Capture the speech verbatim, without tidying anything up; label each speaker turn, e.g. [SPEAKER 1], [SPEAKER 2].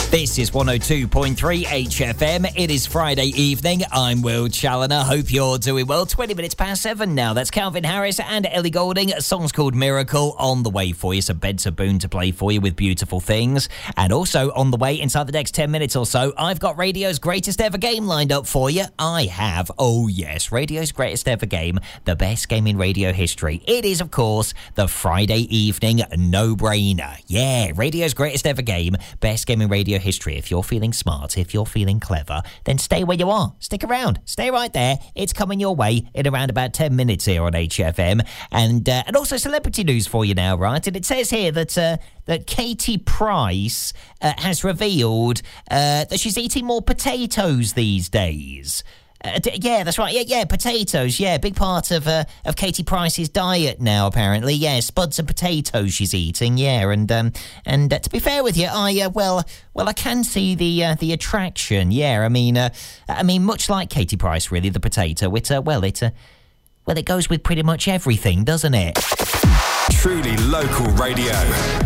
[SPEAKER 1] This is one oh two point three H F M. It is Friday evening. I'm Will Challoner. Hope you're doing well. twenty minutes past seven now. That's Calvin Harris and Ellie Goulding. A song's called Miracle on the way for you. So Ben's a boon to play for you with beautiful things. And also on the way inside the next ten minutes or so, I've got radio's greatest ever game lined up for you. I have, oh yes, radio's greatest ever game, the best game in radio history. It is, of course, the Friday evening no-brainer. Yeah, radio's greatest ever game, best game in radio history. If you're feeling smart, if you're feeling clever, then stay where you are. Stick around. Stay right there. It's coming your way in around about ten minutes here on H F M. And uh, and also celebrity news for you now, right? And it says here that uh, that Katie Price uh, has revealed uh, that she's eating more potatoes these days. Uh, d- yeah, that's right. Yeah, yeah, potatoes. Yeah, big part of uh, of Katie Price's diet now, apparently. Yeah, spuds and potatoes she's eating. Yeah, and um, and uh, to be fair with you, I uh, well, well, I can see the uh, the attraction. Yeah, I mean, uh, I mean, much like Katie Price, really, the potato. It uh, well, it uh, well, it goes with pretty much everything, doesn't it?
[SPEAKER 2] Truly local radio.